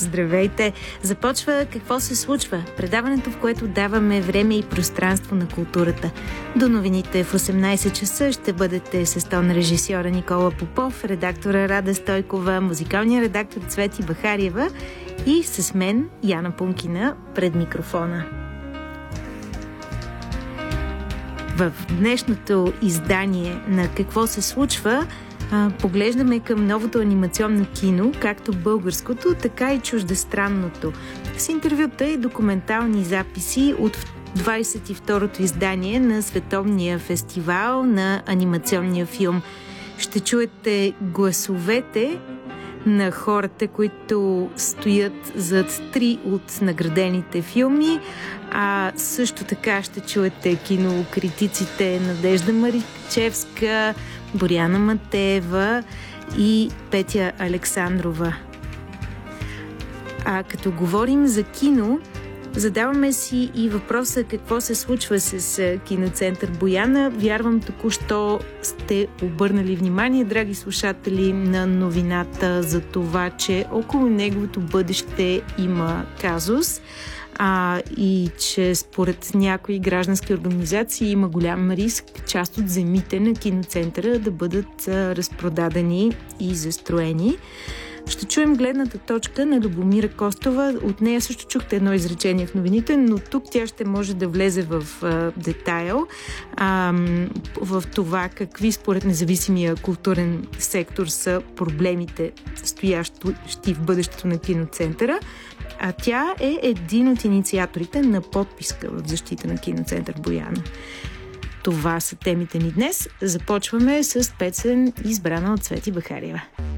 Здравейте! Започва "Какво се случва?" Предаването, в което даваме време и пространство на културата. До новините в 18 часа ще бъдете с тон режисьора Никола Попов, редактора Рада Стойкова, музикалния редактор Цвети Бахариева и с мен Яна Пункина пред микрофона. В днешното издание на "Какво се случва?" поглеждаме към новото анимационно кино, както българското, така и чуждестранното, с интервюта и документални записи от 22-то издание на Световния фестивал на анимационния филм. Ще чуете гласовете на хората, които стоят зад 3 от наградените филми, а също така ще чуете кинокритиците Надежда Маричевска, Боряна Матеева и Петя Александрова. А като говорим за кино, задаваме си и въпроса какво се случва с Киноцентър Бояна. Вярвам, току-що сте обърнали внимание, драги слушатели, на новината за това, че около неговото бъдеще има казус и че според някои граждански организации има голям риск част от земите на Киноцентъра да бъдат разпродадени и застроени. Ще чуем гледната точка на Любомира Костова. От нея също чухте едно изречение в новините, но тук тя ще може да влезе в детайл в това какви според независимия културен сектор са проблемите, стоящи в бъдещето на Киноцентъра. А тя е един от инициаторите на подписка в защита на Киноцентър Бояна. Това са темите ни днес. Започваме с песен, избрана от Цвети Бахариева.